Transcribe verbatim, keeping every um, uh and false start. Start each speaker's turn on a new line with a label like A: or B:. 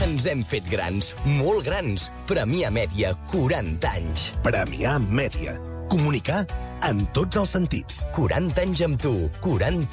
A: Ens hem fet grans, molt grans. Premià Mèdia, quaranta anys.
B: Premià Mèdia. Comunicar en tots els sentits.
A: quaranta anys amb tu, quaranta